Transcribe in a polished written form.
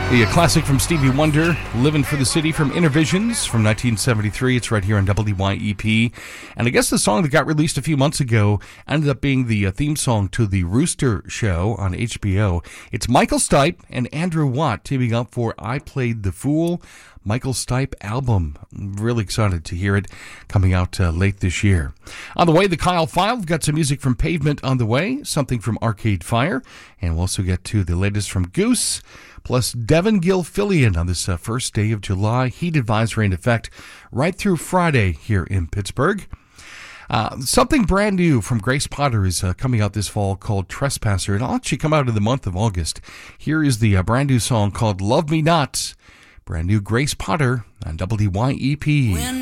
A classic from Stevie Wonder, Living for the City from Innervisions from 1973. It's right here on WYEP. And I guess the song that got released a few months ago ended up being the theme song to the Rooster Show on HBO. It's Michael Stipe and Andrew Watt teaming up for I Played the Fool, Michael Stipe album. I'm really excited to hear it coming out late this year. On the way, the Kyle File. We've got some music from Pavement on the way, something from Arcade Fire, and we'll also get to the latest from Goose, plus Devin Gilfillian on this first day of July. Heat advisory in effect right through Friday here in Pittsburgh. Something brand new from Grace Potter is coming out this fall called Trespasser. It'll actually come out in the month of August. Here is the brand new song called Love Me Not. Brand new Grace Potter on WYEP.